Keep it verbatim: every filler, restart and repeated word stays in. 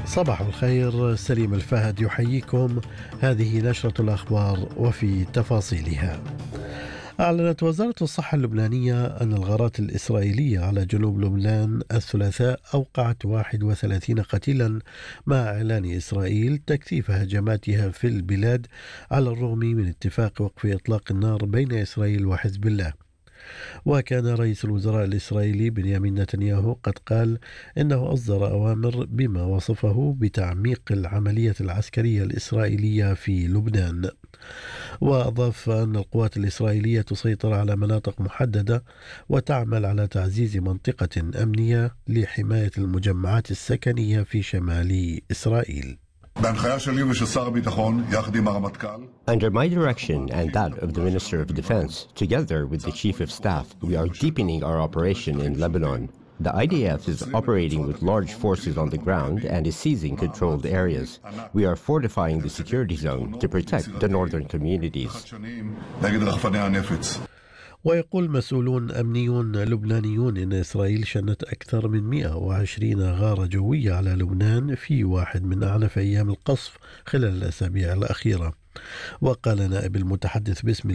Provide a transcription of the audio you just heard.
صباح الخير. سليم الفهد يحييكم. هذه نشرة الأخبار وفي تفاصيلها. أعلنت وزارة الصحة اللبنانية أن الغارات الإسرائيلية على جنوب لبنان الثلاثاء أوقعت واحد وثلاثين قتيلا، مع إعلان إسرائيل تكثيف هجماتها في البلاد على الرغم من اتفاق وقف إطلاق النار بين إسرائيل وحزب الله. وكان رئيس الوزراء الإسرائيلي بنيامين نتنياهو قد قال إنه أصدر أوامر بما وصفه بتعميق العملية العسكرية الإسرائيلية في لبنان. وأضاف أن القوات الإسرائيلية تسيطر على مناطق محددة وتعمل على تعزيز منطقة أمنية لحماية المجمعات السكنية في شمال إسرائيل. Under my direction and that of the Minister of Defense, together with the Chief of Staff, we are deepening our operation in Lebanon. The I D F is operating with large forces on the ground and is seizing controlled areas. We are fortifying the security zone to protect the northern communities. ويقول مسؤولون أمنيون لبنانيون إن إسرائيل شنت أكثر من مئة وعشرين غارة جوية على لبنان في واحد من أعنف أيام القصف خلال الأسابيع الأخيرة. وقال نائب المتحدث باسم